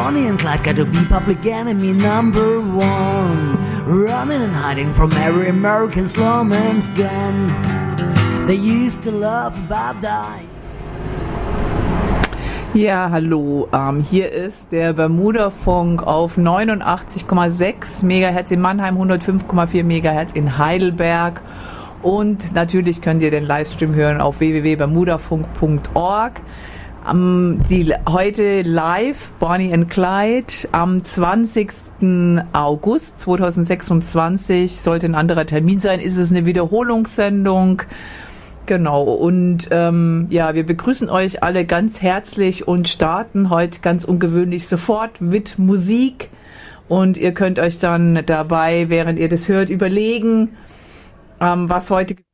Bonnie and Clyde got to be public enemy number one. Running and hiding from every American slumman's gun. They used to laugh about die. Ja, hallo. Hier ist der Bermuda-Funk auf 89,6 MHz in Mannheim, 105,4 MHz in Heidelberg. Und natürlich könnt ihr den Livestream hören auf www.bermudafunk.org. Heute live Bonnie and Clyde am 20. August 2026. Sollte ein anderer Termin sein, ist es eine Wiederholungssendung. Genau, und wir begrüßen euch alle ganz herzlich und starten heute ganz ungewöhnlich sofort mit Musik. Und ihr könnt euch dann dabei, während ihr das hört, überlegen, was heute